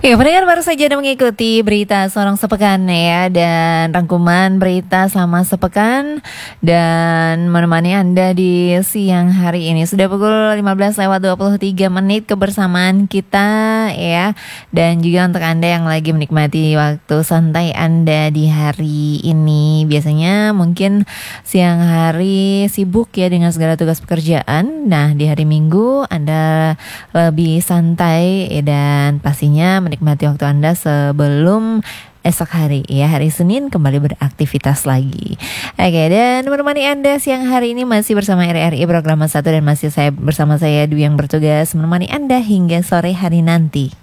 Ya, pendengar baru saja Anda mengikuti berita Sorong Sepekan ya, dan rangkuman berita selama sepekan dan menemani Anda di siang hari ini. Sudah pukul 15:23 kebersamaan kita ya. Dan juga untuk Anda yang lagi menikmati waktu santai Anda di hari ini. Biasanya mungkin siang hari sibuk ya dengan segala tugas pekerjaan. Nah, di hari Minggu Anda lebih santai dan pastinya menikmati waktu Anda sebelum esok hari ya, hari Senin kembali beraktivitas lagi. Oke, dan menemani Anda siang hari ini masih bersama RRI Program 1 dan masih bersama saya Dwi yang bertugas menemani Anda hingga sore hari nanti.